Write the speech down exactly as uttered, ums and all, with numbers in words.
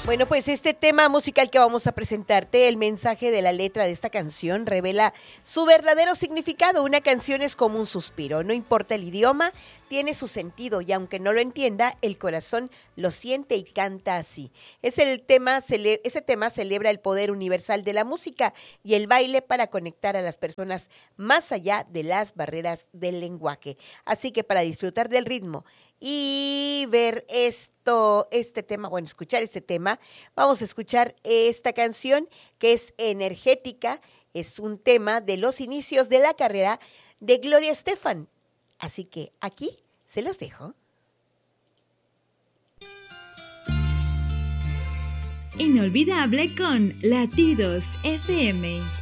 Bueno, pues este tema musical que vamos a presentarte, el mensaje de la letra de esta canción revela su verdadero significado. Una canción es como un suspiro, no importa el idioma, tiene su sentido y aunque no lo entienda, el corazón lo siente y canta así. Es el tema, cele- ese tema celebra el poder universal de la música y el baile para conectar a las personas más allá de las barreras del lenguaje. Así que para disfrutar del ritmo y ver esto, este tema, bueno, escuchar este tema, vamos a escuchar esta canción que es energética, es un tema de los inicios de la carrera de Gloria Estefan. Así que aquí se los dejo. Inolvidable con Latidos F M.